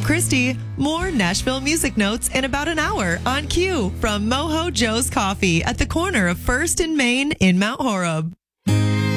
Christy. More Nashville music notes in about an hour on Q from Moho Joe's Coffee at the corner of 1st and Main in Mount Horeb.